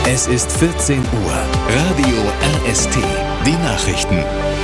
Es ist 14 Uhr. Radio RST. Die Nachrichten.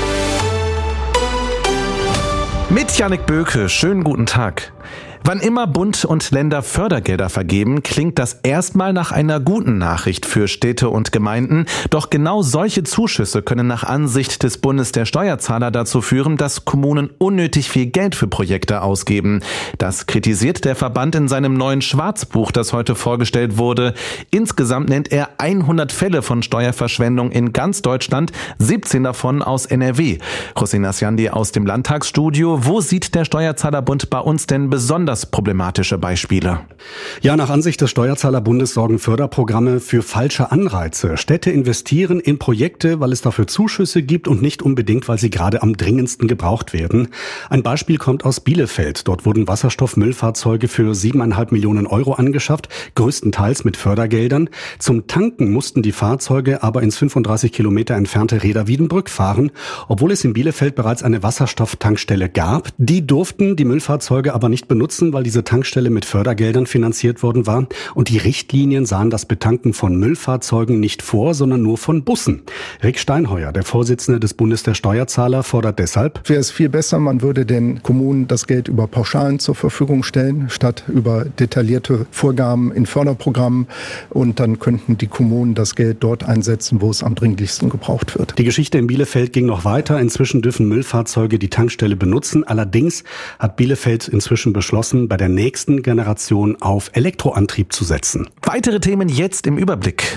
Mit Jannik Böke, schönen guten Tag. Wann immer Bund und Länder Fördergelder vergeben, klingt das erstmal nach einer guten Nachricht für Städte und Gemeinden. Doch genau solche Zuschüsse können nach Ansicht des Bundes der Steuerzahler dazu führen, dass Kommunen unnötig viel Geld für Projekte ausgeben. Das kritisiert der Verband in seinem neuen Schwarzbuch, das heute vorgestellt wurde. Insgesamt nennt er 100 Fälle von Steuerverschwendung in ganz Deutschland, 17 davon aus NRW. Hussein Nasjandi aus dem Landtagsstudio. Wo sieht der Steuerzahlerbund bei uns denn besonders problematische Beispiele? Ja, nach Ansicht des Steuerzahlerbundes sorgen Förderprogramme für falsche Anreize. Städte investieren in Projekte, weil es dafür Zuschüsse gibt und nicht unbedingt, weil sie gerade am dringendsten gebraucht werden. Ein Beispiel kommt aus Bielefeld. Dort wurden Wasserstoffmüllfahrzeuge für 7,5 Millionen Euro angeschafft, größtenteils mit Fördergeldern. Zum Tanken mussten die Fahrzeuge aber ins 35 Kilometer entfernte Reda-Wiedenbrück fahren, obwohl es in Bielefeld bereits eine Wasserstofftankstelle gab. Die durften die Müllfahrzeuge aber nicht benutzen, weil diese Tankstelle mit Fördergeldern finanziert worden war. Und die Richtlinien sahen das Betanken von Müllfahrzeugen nicht vor, sondern nur von Bussen. Rick Steinheuer, der Vorsitzende des Bundes der Steuerzahler, fordert deshalb: Wäre es viel besser, man würde den Kommunen das Geld über Pauschalen zur Verfügung stellen, statt über detaillierte Vorgaben in Förderprogrammen. Und dann könnten die Kommunen das Geld dort einsetzen, wo es am dringlichsten gebraucht wird. Die Geschichte in Bielefeld ging noch weiter. Inzwischen dürfen Müllfahrzeuge die Tankstelle benutzen. Allerdings hat Bielefeld inzwischen beschlossen, bei der nächsten Generation auf Elektroantrieb zu setzen. Weitere Themen jetzt im Überblick.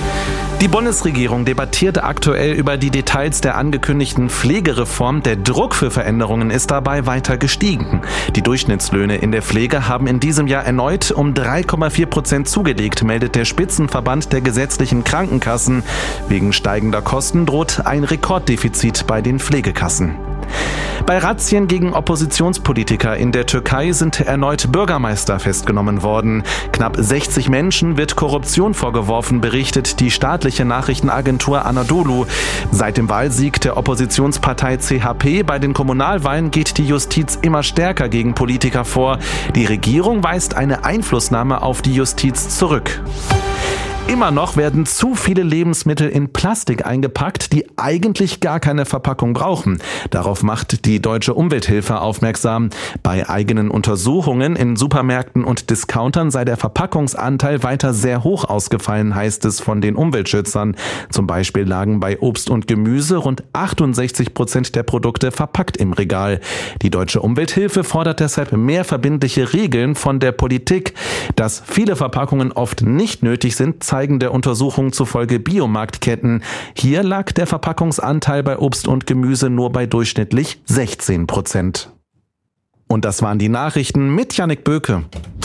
Die Bundesregierung debattiert aktuell über die Details der angekündigten Pflegereform. Der Druck für Veränderungen ist dabei weiter gestiegen. Die Durchschnittslöhne in der Pflege haben in diesem Jahr erneut um 3,4% zugelegt, meldet der Spitzenverband der gesetzlichen Krankenkassen. Wegen steigender Kosten droht ein Rekorddefizit bei den Pflegekassen. Bei Razzien gegen Oppositionspolitiker in der Türkei sind erneut Bürgermeister festgenommen worden. Knapp 60 Menschen wird Korruption vorgeworfen, berichtet die staatliche Nachrichtenagentur Anadolu. Seit dem Wahlsieg der Oppositionspartei CHP bei den Kommunalwahlen geht die Justiz immer stärker gegen Politiker vor. Die Regierung weist eine Einflussnahme auf die Justiz zurück. Immer noch werden zu viele Lebensmittel in Plastik eingepackt, die eigentlich gar keine Verpackung brauchen. Darauf macht die Deutsche Umwelthilfe aufmerksam. Bei eigenen Untersuchungen in Supermärkten und Discountern sei der Verpackungsanteil weiter sehr hoch ausgefallen, heißt es von den Umweltschützern. Zum Beispiel lagen bei Obst und Gemüse rund 68% der Produkte verpackt im Regal. Die Deutsche Umwelthilfe fordert deshalb mehr verbindliche Regeln von der Politik. Dass viele Verpackungen oft nicht nötig sind, zeigen der Untersuchung zufolge Biomarktketten. Hier lag der Verpackungsanteil bei Obst und Gemüse nur bei durchschnittlich 16%. Und das waren die Nachrichten mit Jannik Böke.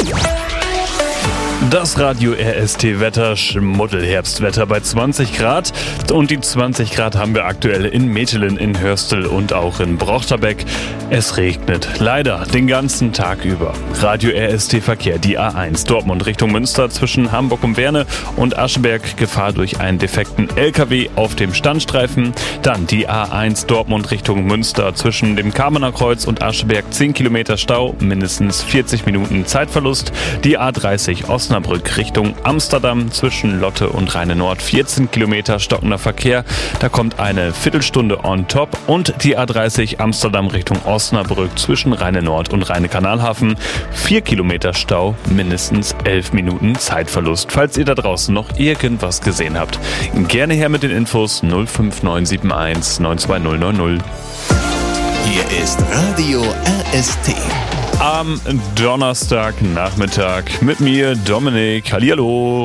Das Radio RST-Wetter, Schmuddelherbstwetter bei 20 Grad. Und die 20 Grad haben wir aktuell in Metelen, in Hörstel und auch in Brochterbeck. Es regnet leider den ganzen Tag über. Radio RST-Verkehr, die A1 Dortmund Richtung Münster zwischen Hamburg und Werne und Ascheberg, Gefahr durch einen defekten LKW auf dem Standstreifen. Dann die A1 Dortmund Richtung Münster zwischen dem Kamener Kreuz und Ascheberg, 10 Kilometer Stau, mindestens 40 Minuten Zeitverlust. Die A30 Osnabrück Richtung Amsterdam zwischen Lotte und Rheine Nord, 14 Kilometer stockender Verkehr. Da kommt eine Viertelstunde on top. Und die A30 Amsterdam Richtung Osnabrück zwischen Rheine Nord und Rheine Kanalhafen, 4 Kilometer Stau, mindestens 11 Minuten Zeitverlust. Falls ihr da draußen noch irgendwas gesehen habt, gerne her mit den Infos 05971 92090. Hier ist Radio RST. Am Donnerstagnachmittag mit mir, Dominik. Hallihallo.